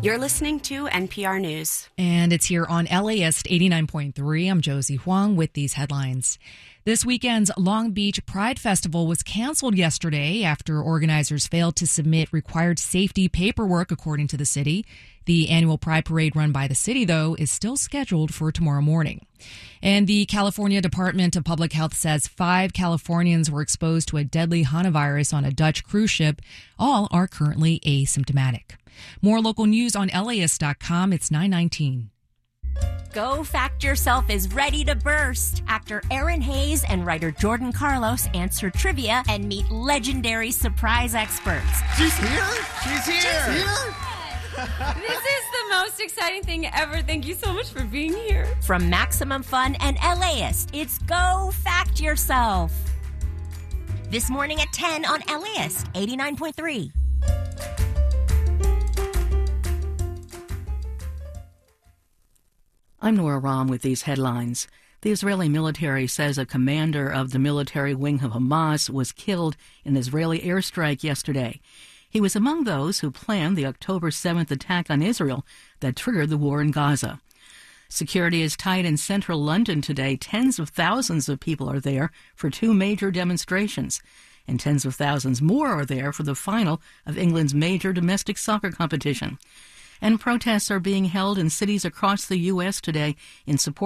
You're listening to NPR News. And it's here on LAist 89.3. I'm Josie Huang with these headlines. This weekend's Long Beach Pride Festival was canceled yesterday after organizers failed to submit required safety paperwork, according to the city. The annual Pride Parade run by the city, though, is still scheduled for tomorrow morning. And the California Department of Public Health says 5 Californians were exposed to a deadly hantavirus on a Dutch cruise ship. All are currently asymptomatic. More local news on LAist.com. It's 9:19. Go Fact Yourself is ready to burst. Actor Aaron Hayes and writer Jordan Carlos answer trivia and meet legendary surprise experts. She's here? She's here! This is the most exciting thing ever. Thank you so much for being here. From Maximum Fun and LAist, it's Go Fact Yourself. This morning at 10 on LAist 89.3. I'm Nora Rahm with these headlines. The Israeli military says a commander of the military wing of Hamas was killed in an Israeli airstrike yesterday. He was among those who planned the October 7th attack on Israel that triggered the war in Gaza. Security is tight in central London today. Tens of thousands of people are there for 2 major demonstrations, and tens of thousands more are there for the final of England's major domestic soccer competition. And protests are being held in cities across the U.S. today in support